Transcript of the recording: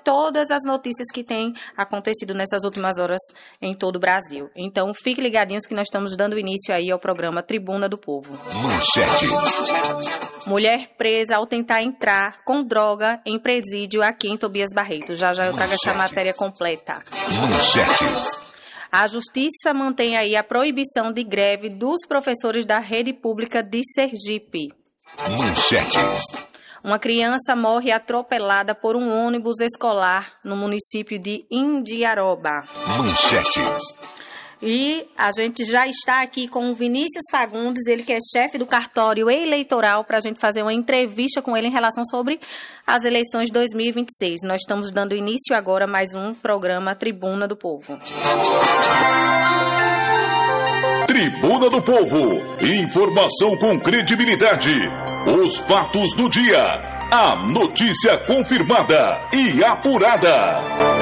todas as notícias que têm acontecido nessas últimas horas em todo o Brasil. Então, fiquem ligadinhos que nós estamos dando início aí ao programa Tribuna do Povo. Manchetes. Mulher presa ao tentar entrar com droga em presídio aqui em Tobias Barreto. Já eu trago essa matéria completa. Manchetes. A Justiça mantém aí a proibição de greve dos professores da rede pública de Sergipe. Manchetes. Uma criança morre atropelada por um ônibus escolar no município de Indiaroba. Manchetes. E a gente já está aqui com o Vinícius Fagundes, ele que é chefe do cartório eleitoral, para a gente fazer uma entrevista com ele em relação sobre as eleições de 2026. Nós estamos dando início agora a mais um programa Tribuna do Povo. Tribuna do Povo. Informação com credibilidade. Os fatos do dia. A notícia confirmada e apurada.